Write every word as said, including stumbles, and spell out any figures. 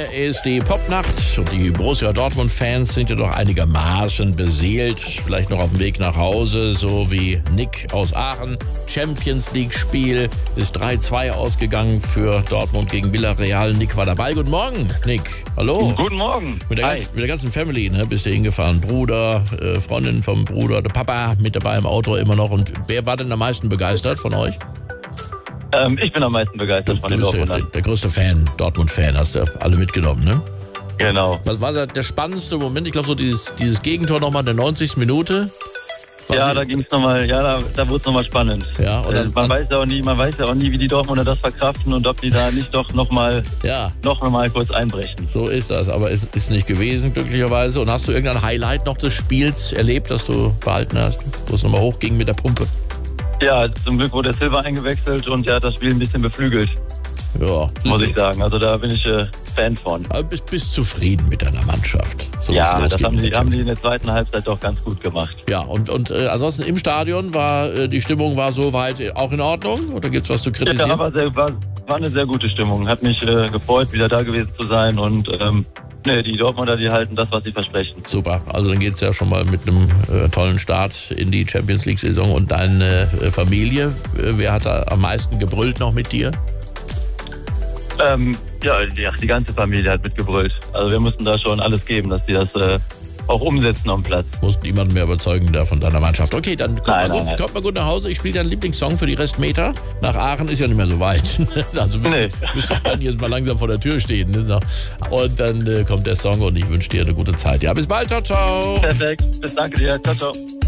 Hier ist die Popnacht und die Borussia Dortmund-Fans sind ja doch einigermaßen beseelt. Vielleicht noch auf dem Weg nach Hause, so wie Nick aus Aachen. Champions League-Spiel ist drei zwei ausgegangen für Dortmund gegen Villarreal. Nick war dabei. Guten Morgen, Nick. Hallo. Guten Morgen. Mit der, Hi. Ganzen, mit der ganzen Family, ne? Bist du hingefahren. Bruder, äh, Freundin vom Bruder, der Papa mit dabei im Auto immer noch. Und wer war denn am meisten begeistert von euch? Ähm, ich bin am meisten begeistert von den Du bist der, Dortmundern. der größte Fan, Dortmund-Fan, hast du alle mitgenommen, ne? Genau. Was war der, der spannendste Moment? Ich glaube, so dieses, dieses Gegentor nochmal in der neunzigsten Minute. Was Ja, ich- da ging es nochmal, ja, da, da wurde es nochmal spannend. Ja, und äh, dann- man weiß ja auch nie, man weiß ja auch nie, wie die Dortmunder das verkraften und ob die da nicht doch nochmal Ja, noch mal kurz einbrechen. so ist das. Aber es ist nicht gewesen, glücklicherweise. Und hast du irgendein Highlight noch des Spiels erlebt, das du behalten hast, wo es nochmal hochging mit der Pumpe? Ja, zum Glück wurde der Silva eingewechselt und der hat das Spiel ein bisschen beflügelt, Ja, muss siehst ich du. sagen. Also da bin ich äh, Fan von. Aber bist, bist zufrieden mit deiner Mannschaft. So Ja, was das losgeht haben mit die, der haben die in der zweiten Halbzeit doch ganz gut gemacht. Ja, und, und äh, ansonsten im Stadion war äh, die Stimmung war soweit auch in Ordnung? Oder gibt es was zu kritisieren? Ja, aber sehr, war, war eine sehr gute Stimmung. Hat mich äh, gefreut, wieder da gewesen zu sein und ähm, nee, die Dortmunder, die halten das, was sie versprechen. Super, also dann geht es ja schon mal mit einem äh, tollen Start in die Champions League-Saison. Und deine äh, Familie, äh, wer hat da am meisten gebrüllt noch mit dir? Ähm, ja, die, ach, die ganze Familie hat mitgebrüllt. Also wir mussten da schon alles geben, dass die das äh, auch umsetzen am Platz. Musst niemanden mehr überzeugen da von deiner Mannschaft. Okay, dann kommt, Nein, mal, gut, nein, nein. kommt mal gut nach Hause. Ich spiele deinen Lieblingssong für die Restmeter. Nach Aachen ist ja nicht mehr so weit. Also müsst, Nee. müsst ihr dann jetzt mal langsam vor der Tür stehen. Ne? Und dann äh, kommt der Song und ich wünsche dir eine gute Zeit. Ja, bis bald. Ciao, ciao. Perfekt. Bis danke dir. Ciao, ciao.